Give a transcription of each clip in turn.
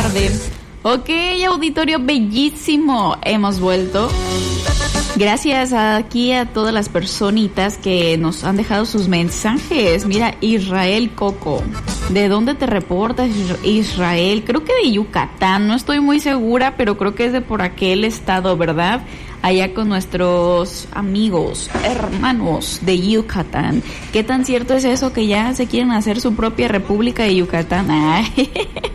tarde. Ok, auditorio bellísimo, hemos vuelto. Gracias aquí a todas las personitas que nos han dejado sus mensajes. Mira, Israel Coco, ¿de dónde te reportas, Israel? Creo que de Yucatán, no estoy muy segura, pero creo que es de por aquel estado, ¿verdad? Allá con nuestros amigos, hermanos de Yucatán. ¿Qué tan cierto es eso que ya se quieren hacer su propia república de Yucatán? Ay.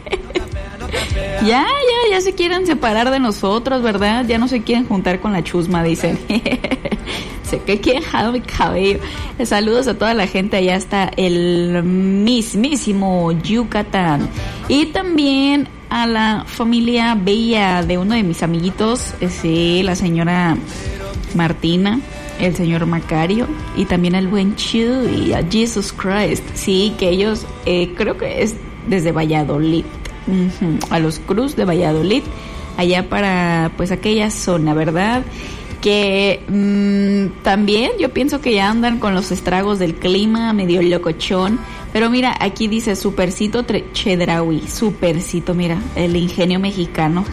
Ya se quieren separar de nosotros, ¿verdad? Ya no se quieren juntar con la chusma, dicen. Sé que quieren jalar mi cabello. Saludos a toda la gente allá hasta el mismísimo Yucatán. Y también a la familia bella de uno de mis amiguitos, sí, la señora Martina, el señor Macario y también el buen Chuy, a Jesus Christ. Sí, que ellos, creo que es desde Valladolid. A los Cruz de Valladolid, allá para pues aquella zona, ¿verdad? Que también yo pienso que ya andan con los estragos del clima, medio locochón. Pero mira, aquí dice Supercito Chedraui, Supercito, mira, el ingenio mexicano.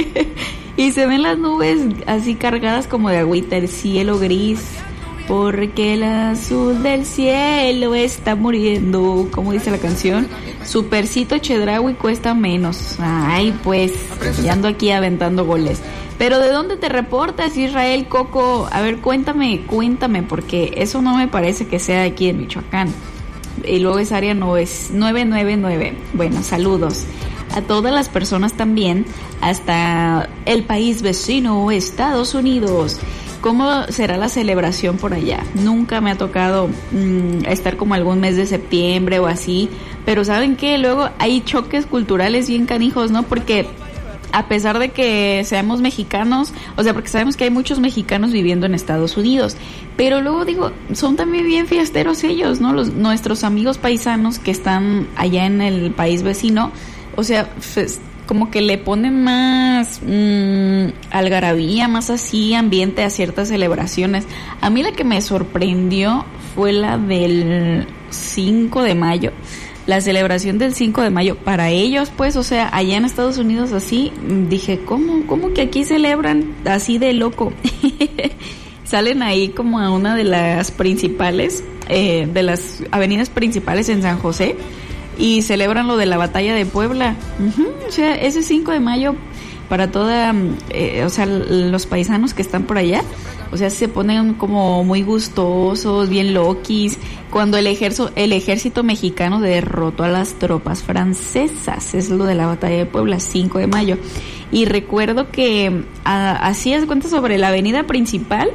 Y se ven las nubes así cargadas como de agüita, el cielo gris, porque el azul del cielo está muriendo, como dice la canción. Supercito Chedraui cuesta menos. Ay, pues, ya ando aquí aventando goles. Pero ¿de dónde te reportas, Israel Coco? A ver, cuéntame, porque eso no me parece que sea aquí en Michoacán. Y luego es área 999. Bueno, saludos a todas las personas también, hasta el país vecino, Estados Unidos. ¿Cómo será la celebración por allá? Nunca me ha tocado estar como algún mes de septiembre o así, pero ¿saben qué? Luego hay choques culturales bien canijos, ¿no? Porque a pesar de que seamos mexicanos, o sea, porque sabemos que hay muchos mexicanos viviendo en Estados Unidos, pero luego digo, son también bien fiesteros ellos, ¿no? Nuestros amigos paisanos que están allá en el país vecino, o sea, como que le ponen más algarabía, más así ambiente a ciertas celebraciones. A mí la que me sorprendió fue la del 5 de mayo. La celebración del 5 de mayo para ellos, pues, o sea, allá en Estados Unidos así, dije, ¿cómo que aquí celebran así de loco? Salen ahí como a una de las principales, de las avenidas principales en San José, y celebran lo de la batalla de Puebla. O sea, ese 5 de mayo para toda, o sea, los paisanos que están por allá, o sea, se ponen como muy gustosos, bien loquis, cuando el ejército mexicano derrotó a las tropas francesas. Es lo de la batalla de Puebla, 5 de mayo. Y recuerdo que así es cuenta sobre la avenida principal,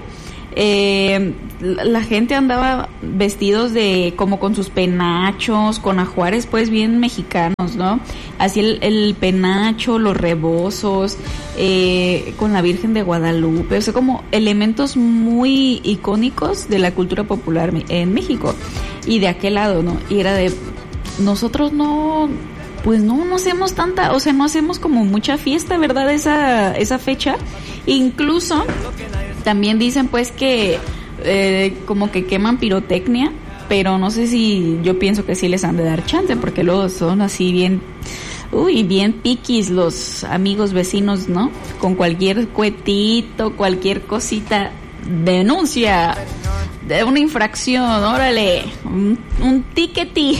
la gente andaba vestidos de como con sus penachos, con ajuares pues bien mexicanos, ¿no? Así el penacho, los rebozos, con la Virgen de Guadalupe, o sea, como elementos muy icónicos de la cultura popular en México. Y de aquel lado, ¿no? Y era de, nosotros no hacemos tanta, o sea, no hacemos como mucha fiesta, ¿verdad? Esa fecha. Incluso también dicen pues que como que queman pirotecnia, pero no sé si, yo pienso que sí les han de dar chance, porque luego son así bien piquis los amigos vecinos, ¿no? Con cualquier cuetito, cualquier cosita, denuncia de una infracción, órale, un tiquetí.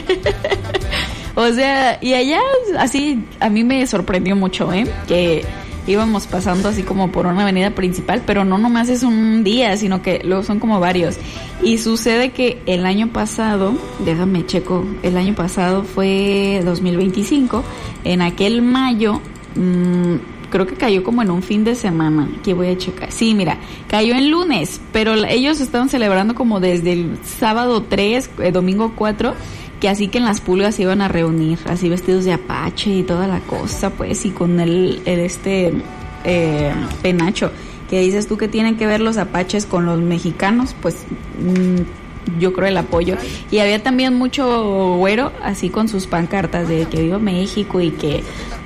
O sea, y allá así a mí me sorprendió mucho, que íbamos pasando así como por una avenida principal, pero no nomás es un día, sino que luego son como varios. Y sucede que el año pasado, déjame checo, el año pasado fue 2025, en aquel mayo, creo que cayó como en un fin de semana, que voy a checar. Sí, mira, cayó en lunes, pero ellos estaban celebrando como desde el sábado 3, domingo 4, que así que en las pulgas se iban a reunir, así vestidos de apache y toda la cosa, pues, y con el penacho. ¿Qué dices tú que tienen que ver los apaches con los mexicanos? Pues yo creo el apoyo. Y había también mucho güero, así con sus pancartas de que viva México y que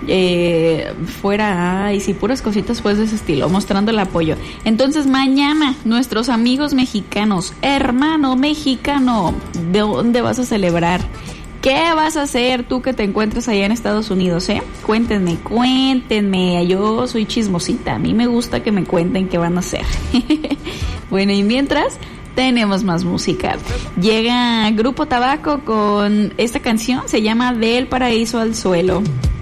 fuera, y sí, puras cositas pues de ese estilo, mostrando el apoyo. Entonces mañana, nuestros amigos mexicanos, hermano mexicano, ¿de dónde vas a celebrar? ¿Qué vas a hacer tú que te encuentras allá en Estados Unidos, Cuéntenme, yo soy chismosita, a mí me gusta que me cuenten qué van a hacer. Bueno, y mientras tenemos más música. Llega Grupo Tabaco con esta canción, se llama Del Paraíso al Suelo.